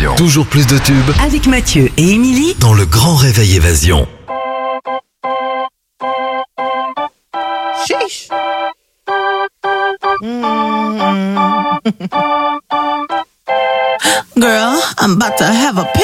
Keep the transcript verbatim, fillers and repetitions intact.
Évasion. Toujours plus de tubes Avec Mathieu et Émilie dans le Grand Réveil Évasion. Sheesh. Mm. Girl, I'm about to have a